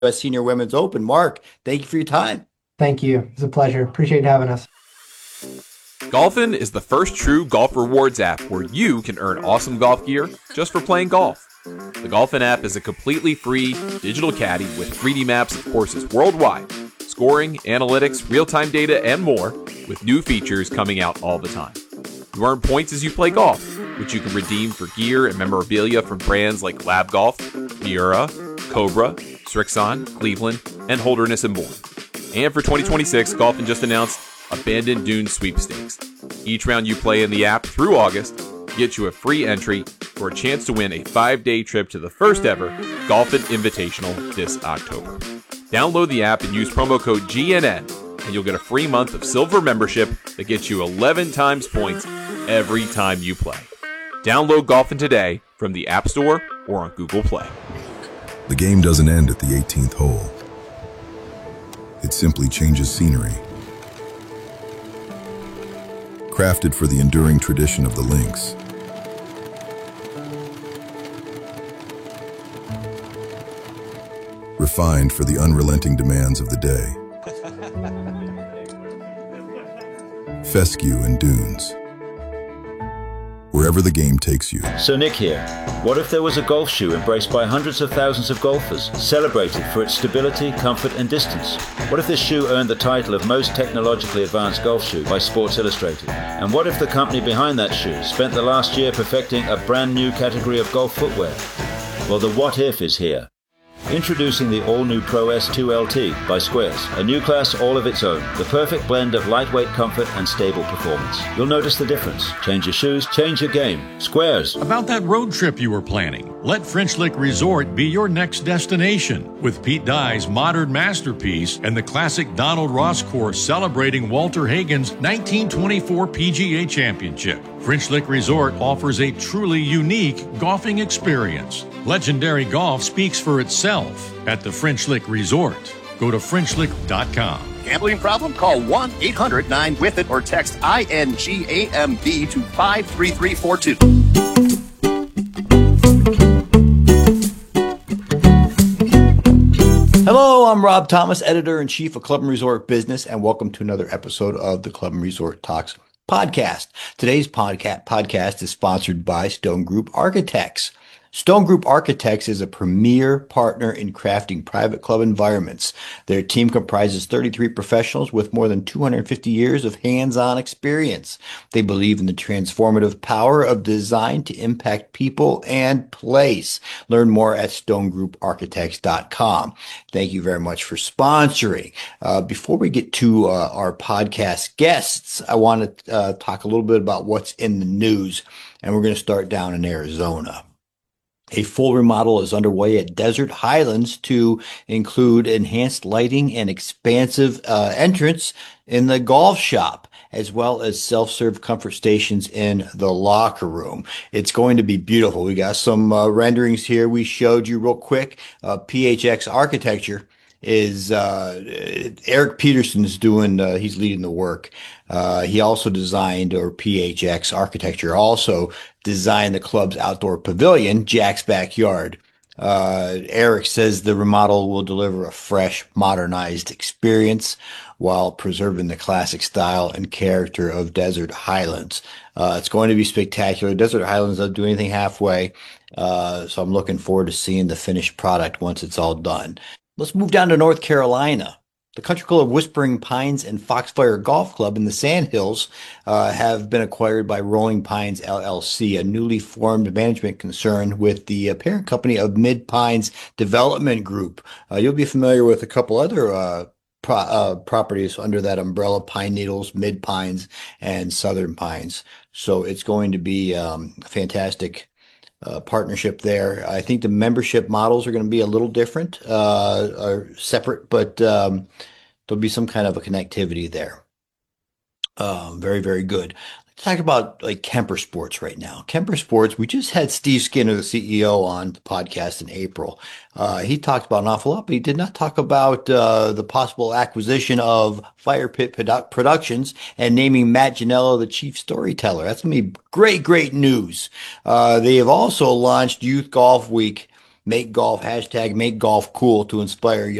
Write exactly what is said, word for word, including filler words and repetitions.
U S Senior Women's Open. Mark, thank you for your time. Thank you. It's a pleasure. Appreciate having us. Golfin is the first true golf rewards app where you can earn awesome golf gear just for playing golf. The Golfin app is a completely free digital caddy with three D maps of courses worldwide, scoring, analytics, real-time data, and more, with new features coming out all the time. You earn points as you play golf, which you can redeem for gear and memorabilia from brands like Lab Golf, Miura, Cobra, Strixon, Cleveland, and Holderness and more. And for twenty twenty-six, Golfin just announced Abandoned Dunes Sweepstakes. Each round you play in the app through August gets you a free entry for a chance to win a five-day trip to the first ever Golfin Invitational this October. Download the app and use promo code G N N, and you'll get a free month of silver membership that gets you eleven times points every time you play. Download Golfin today from the App Store or on Google Play. The game doesn't end at the eighteenth hole. It simply changes scenery. Crafted for the enduring tradition of the links. Refined for the unrelenting demands of the day. Fescue and Dunes. Wherever the game takes you. So Nick here. What if there was a golf shoe embraced by hundreds of thousands of golfers, celebrated for its stability, comfort and distance? What if this shoe earned the title of most technologically advanced golf shoe by Sports Illustrated? And what if the company behind that shoe spent the last year perfecting a brand new category of golf footwear? Well, the what if is here. Introducing the all-new Pro S two L T by Squares, a new class all of its own, the perfect blend of lightweight comfort and stable performance. You'll notice the difference. Change your shoes, change your game. Squares. About that road trip you were planning, let French Lick Resort be your next destination. With Pete Dye's modern masterpiece and the classic Donald Ross course celebrating Walter Hagen's nineteen twenty-four P G A Championship, French Lick Resort offers a truly unique golfing experience. Legendary golf speaks for itself at the French Lick Resort. Go to French Lick dot com. Gambling problem? Call one eight hundred nine with it or text I N G A M B to five three three four two. Hello, I'm Rob Thomas, editor-in-chief of Club and Resort Business, and welcome to another episode of the Club and Resort Talks podcast. Today's podca- podcast is sponsored by Stone Group Architects. Stone Group Architects is a premier partner in crafting private club environments. Their team comprises thirty-three professionals with more than two hundred fifty years of hands-on experience. They believe in the transformative power of design to impact people and place. Learn more at stone group architects dot com. Thank you very much for sponsoring. Uh, before we get to uh, our podcast guests, I want to uh, talk a little bit about what's in the news, and we're going to start down in Arizona. A full remodel is underway at Desert Highlands to include enhanced lighting and expansive uh, entrance in the golf shop, as well as self-serve comfort stations in the locker room. It's going to be beautiful. We got some uh, renderings here we showed you real quick. Uh, P H X Architecture is uh, Eric Peterson is doing, uh, he's leading the work. Uh, he also designed, or P H X Architecture also designed the club's outdoor pavilion, Jack's Backyard. Uh, Eric says the remodel will deliver a fresh, modernized experience while preserving the classic style and character of Desert Highlands. Uh, it's going to be spectacular. Desert Highlands doesn't do anything halfway, uh, so I'm looking forward to seeing the finished product once it's all done. Let's move down to North Carolina. The Country Club Whispering Pines and Foxfire Golf Club in the Sandhills uh, have been acquired by Rolling Pines L L C, a newly formed management concern with the uh, parent company of Mid Pines Development Group. Uh, you'll be familiar with a couple other uh, pro- uh, properties under that umbrella: Pine Needles, Mid Pines, and Southern Pines. So it's going to be um, fantastic. Uh, partnership there. I think the membership models are going to be a little different, uh, are separate, but um, there'll be some kind of a connectivity there. Um, very, very good. Let's talk about like Kemper Sports right now. Kemper Sports, we just had Steve Skinner, the C E O, on the podcast in April. Uh, he talked about an awful lot, but he did not talk about uh, the possible acquisition of Fire Pit Produ- Productions and naming Matt Ginello the chief storyteller. That's going to be great, great news. Uh, they have also launched Youth Golf Week Make Golf, hashtag Make Golf Cool to inspire